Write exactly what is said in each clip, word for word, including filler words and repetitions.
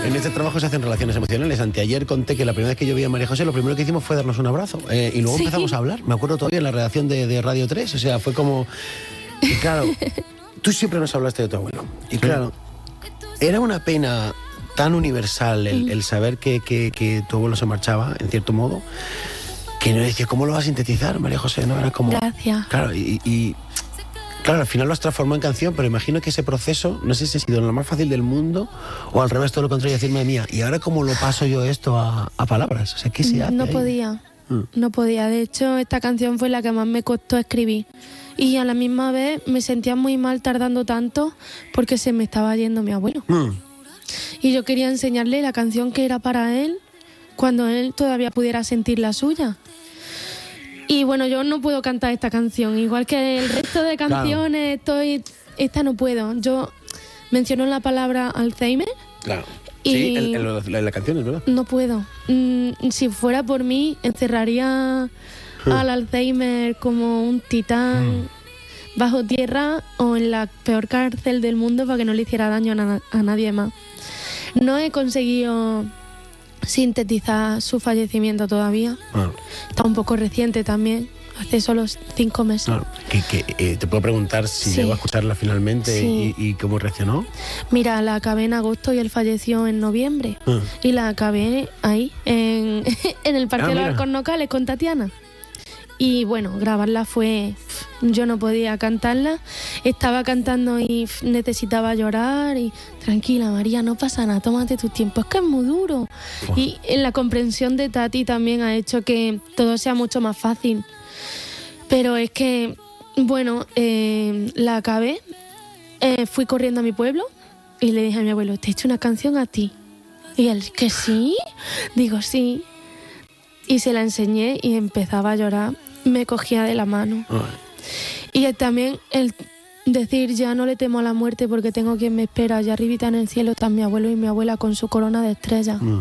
En este trabajo se hacen relaciones emocionales. Anteayer conté que la primera vez que yo vi a María José, lo primero que hicimos fue darnos un abrazo. Eh, y luego sí. empezamos a hablar. Me acuerdo todavía en la redacción de, de Radio tres. O sea, fue como... Y claro, tú siempre nos hablaste de tu abuelo. Y claro, era una pena tan universal el, el saber que, que, que tu abuelo se marchaba, en cierto modo, que no decía, ¿cómo lo vas a sintetizar, María José? No, era como... Gracias. Claro, y... y Claro, al final lo has transformado en canción, pero imagino que ese proceso, no sé si ha sido lo más fácil del mundo o al revés, todo lo contrario, decirme mía, ¿y ahora cómo lo paso yo esto a, a palabras? O sea, ¿qué se hace No ahí? podía, mm. no podía. De hecho, esta canción fue la que más me costó escribir. Y a la misma vez me sentía muy mal tardando tanto porque se me estaba yendo mi abuelo. Mm. Y yo quería enseñarle la canción que era para él cuando él todavía pudiera sentir la suya. Y bueno, yo no puedo cantar esta canción, igual que el resto de canciones, claro. estoy esta no puedo. Yo menciono la palabra Alzheimer. Claro. Y sí, en, en, la, en la canción es verdad. No puedo. Mm, si fuera por mí, encerraría uh. al Alzheimer como un titán mm. bajo tierra o en la peor cárcel del mundo para que no le hiciera daño a, na- a nadie más. No he conseguido sintetizar su fallecimiento todavía. Ah. Está un poco reciente también, hace solo cinco meses. Claro. Que, que, eh, te puedo preguntar si sí. llegó a escucharla finalmente sí. y, y cómo reaccionó. Mira, la acabé en agosto y él falleció en noviembre. Ah. Y la acabé ahí, en, en el Parque ah, de los Alcornocales con Tatiana. Y bueno, grabarla fue... Yo no podía cantarla. Estaba cantando y necesitaba llorar. Y tranquila, María, no pasa nada, tómate tu tiempo. Es que es muy duro. Oh. Y en la comprensión de Tati también ha hecho que todo sea mucho más fácil. Pero es que, bueno, eh, la acabé. Eh, fui corriendo a mi pueblo y le dije a mi abuelo, te he hecho una canción a ti. Y él, ¿que sí? Digo, sí. Y se la enseñé y empezaba a llorar. Me cogía de la mano. Oh. Y también el decir, ya no le temo a la muerte porque tengo quien me espera. Allá arribita en el cielo están mi abuelo y mi abuela con su corona de estrellas. Mm.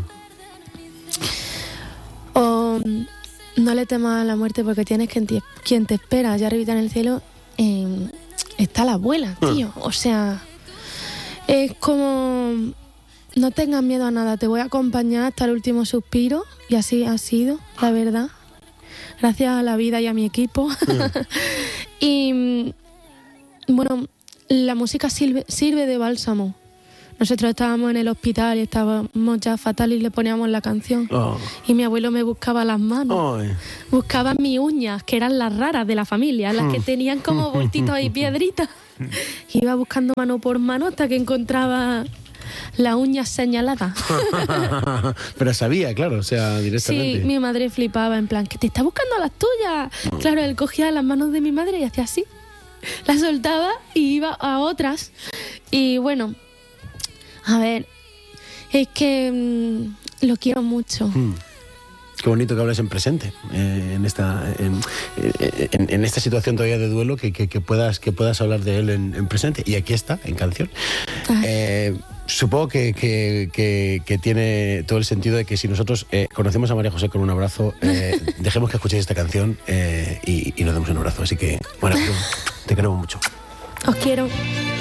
O no le temas a la muerte porque tienes quien te, quien te espera. Allá arribita en el cielo eh, está la abuela, tío. Mm. O sea, es como... No tengas miedo a nada, te voy a acompañar hasta el último suspiro. Y así ha sido, la verdad. Gracias a la vida y a mi equipo. Mm. Y bueno, la música sirve, sirve de bálsamo. Nosotros estábamos en el hospital y estábamos ya fatal y le poníamos la canción. Oh. Y mi abuelo me buscaba las manos. Oh. Buscaba mis uñas, que eran las raras de la familia, las que tenían como bultitos y piedritas. Iba buscando mano por mano hasta que encontraba... la uña señalada. Pero sabía, claro, o sea, directamente. Sí, mi madre flipaba, en plan, que te está buscando las tuyas. No. Claro, él cogía las manos de mi madre y hacía así. Las soltaba y iba a otras. Y bueno, a ver, es que mmm, lo quiero mucho. Mm. Qué bonito que hables en presente, eh, en esta en, en, en esta situación todavía de duelo, que, que, que puedas que puedas hablar de él en, en presente. Y aquí está, en canción. Eh, supongo que, que, que, que tiene todo el sentido de que si nosotros eh, conocemos a María José con un abrazo, eh, dejemos que escuchéis esta canción eh, y, y nos demos un abrazo. Así que, bueno, te queremos mucho. Os quiero.